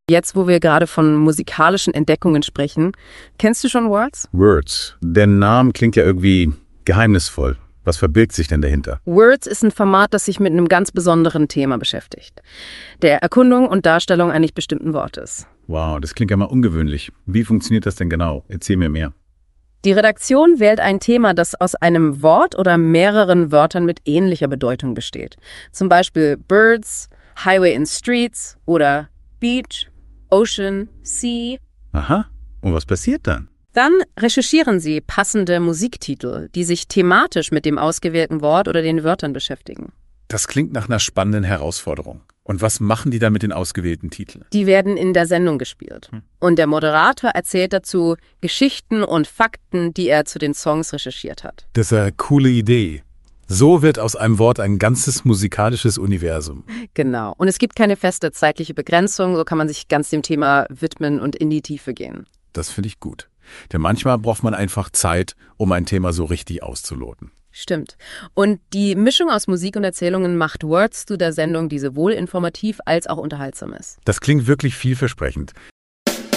Jetzt, wo wir gerade von musikalischen Entdeckungen sprechen, kennst du schon Words? Words. Der Name klingt ja irgendwie geheimnisvoll. Was verbirgt sich denn dahinter? Words ist ein Format, das sich mit einem ganz besonderen Thema beschäftigt. Der Erkundung und Darstellung eines bestimmten Wortes. Wow, das klingt ja mal ungewöhnlich. Wie funktioniert das denn genau? Erzähl mir mehr. Die Redaktion wählt ein Thema, das aus einem Wort oder mehreren Wörtern mit ähnlicher Bedeutung besteht. Zum Beispiel Birds, Highway and Streets oder Beach, Ocean, Sea. Aha, und was passiert dann? Dann recherchieren sie passende Musiktitel, die sich thematisch mit dem ausgewählten Wort oder den Wörtern beschäftigen. Das klingt nach einer spannenden Herausforderung. Und was machen die dann mit den ausgewählten Titeln? Die werden in der Sendung gespielt. Und der Moderator erzählt dazu Geschichten und Fakten, die er zu den Songs recherchiert hat. Das ist eine coole Idee. So wird aus einem Wort ein ganzes musikalisches Universum. Genau. Und es gibt keine feste zeitliche Begrenzung, so kann man sich ganz dem Thema widmen und in die Tiefe gehen. Das finde ich gut. Denn manchmal braucht man einfach Zeit, um ein Thema so richtig auszuloten. Stimmt. Und die Mischung aus Musik und Erzählungen macht Words zu der Sendung, die sowohl informativ als auch unterhaltsam ist. Das klingt wirklich vielversprechend.